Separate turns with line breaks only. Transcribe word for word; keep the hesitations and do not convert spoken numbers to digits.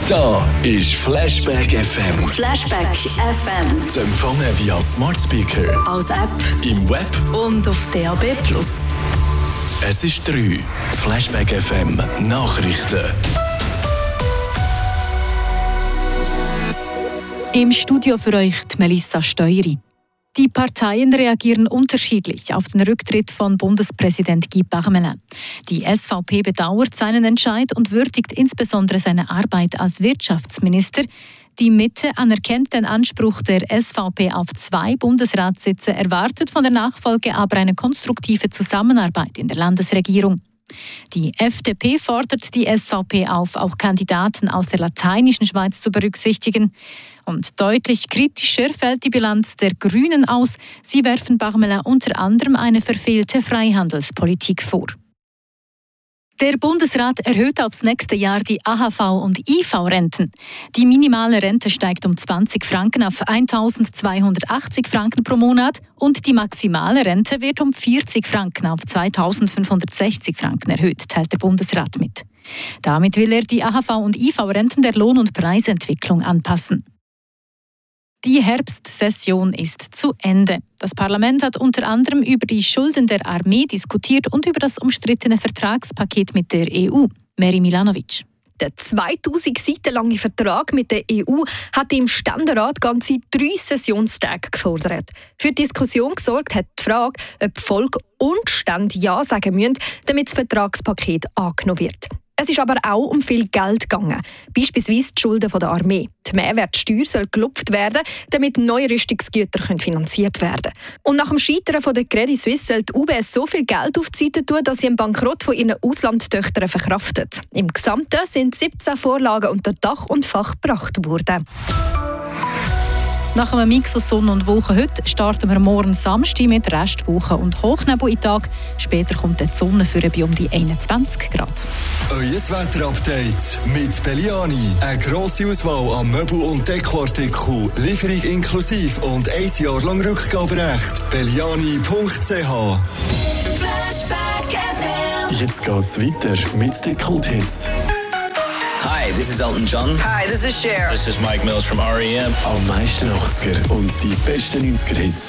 Da ist Flashback F M.
Flashback F M.
Zu empfangen via Smart Speaker,
als App
im Web
und auf D A B plus.
Es ist drei. Flashback F M Nachrichten.
Im Studio für euch die Melissa Steueri. Die Parteien reagieren unterschiedlich auf den Rücktritt von Bundespräsident Guy Parmelin. Die S V P bedauert seinen Entscheid und würdigt insbesondere seine Arbeit als Wirtschaftsminister. Die Mitte anerkennt den Anspruch der S V P auf zwei Bundesratssitze, erwartet von der Nachfolge aber eine konstruktive Zusammenarbeit in der Landesregierung. Die F D P fordert die S V P auf, auch Kandidaten aus der lateinischen Schweiz zu berücksichtigen. Und deutlich kritischer fällt die Bilanz der Grünen aus. Sie werfen Parmelin unter anderem eine verfehlte Freihandelspolitik vor. Der Bundesrat erhöht aufs nächste Jahr die A H V- und I V-Renten. Die minimale Rente steigt um zwanzig Franken auf eintausendzweihundertachtzig Franken pro Monat und die maximale Rente wird um vierzig Franken auf zweitausendfünfhundertsechzig Franken erhöht, teilt der Bundesrat mit. Damit will er die A H V- und I V-Renten der Lohn- und Preisentwicklung anpassen. Die Herbstsession ist zu Ende. Das Parlament hat unter anderem über die Schulden der Armee diskutiert und über das umstrittene Vertragspaket mit der E U. Meri Milanovic.
Der zweitausend Seiten lange Vertrag mit der E U hat im Ständerat ganze drei Sessionstage gefordert. Für die Diskussion gesorgt hat die Frage, ob Volk und Stände Ja sagen müssen, damit das Vertragspaket angenommen wird. Es ist aber auch um viel Geld gegangen, beispielsweise die Schulden der Armee. Die Mehrwertsteuer soll gelupft werden, damit neue Rüstungsgüter finanziert werden können. Und nach dem Scheitern von der Credit Suisse soll die U B S so viel Geld auf die Seite tun, dass sie einen Bankrott von ihren Auslandstöchtern verkraftet. Im Gesamten sind siebzehn Vorlagen unter Dach und Fach gebracht worden.
Nach einem Mix aus Sonne und Wolken heute starten wir morgen Samstag mit Restwoche und Hochnebel in Tag. Später kommt die Sonne für bei um die einundzwanzig Grad.
Euer Wetterupdate mit Belliani. Eine grosse Auswahl an Möbel- und Dekoartikeln, Lieferung inklusive und ein Jahr lang Rückgaberecht. belliani punkt c h.
Jetzt geht's weiter mit den Kulthits.
Hi, this is Elton John.
Hi, this is Cher.
This is Mike Mills from R E M.
Am meisten achtziger und die besten neunziger Hits.